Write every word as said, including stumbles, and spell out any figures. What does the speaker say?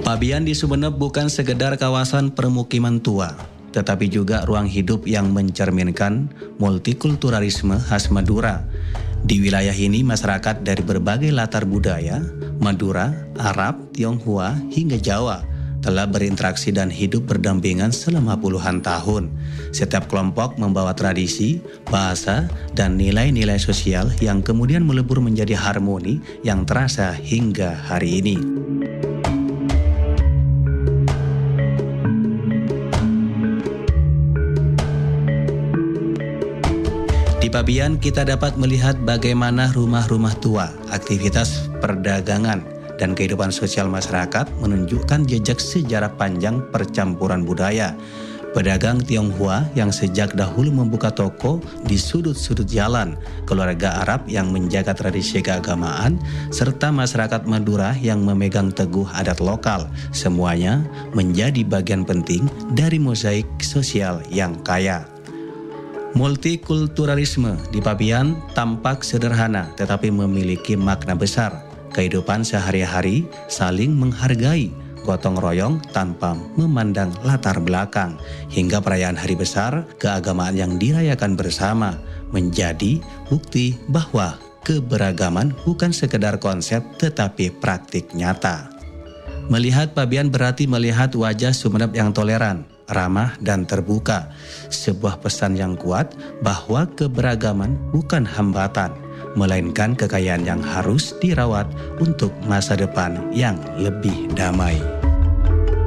Pabian di Sumeneb bukan sekedar kawasan permukiman tua, tetapi juga ruang hidup yang mencerminkan multikulturalisme khas Madura. Di wilayah ini masyarakat dari berbagai latar budaya, Madura, Arab, Tionghoa, hingga Jawa telah berinteraksi dan hidup berdampingan selama puluhan tahun. Setiap kelompok membawa tradisi, bahasa, dan nilai-nilai sosial yang kemudian melebur menjadi harmoni yang terasa hingga hari ini. Di Pabian kita dapat melihat bagaimana rumah-rumah tua, aktivitas perdagangan, dan kehidupan sosial masyarakat menunjukkan jejak sejarah panjang percampuran budaya. Pedagang Tionghoa yang sejak dahulu membuka toko di sudut-sudut jalan, keluarga Arab yang menjaga tradisi keagamaan, serta masyarakat Madura yang memegang teguh adat lokal. Semuanya menjadi bagian penting dari mozaik sosial yang kaya. Multikulturalisme di Pabian tampak sederhana tetapi memiliki makna besar. Kehidupan sehari-hari saling menghargai, gotong royong tanpa memandang latar belakang, hingga perayaan hari besar keagamaan yang dirayakan bersama menjadi bukti bahwa keberagaman bukan sekedar konsep tetapi praktik nyata. Melihat Pabian berarti melihat wajah Sumeneb yang toleran, ramah, dan terbuka. Sebuah pesan yang kuat bahwa keberagaman bukan hambatan, melainkan kekayaan yang harus dirawat untuk masa depan yang lebih damai.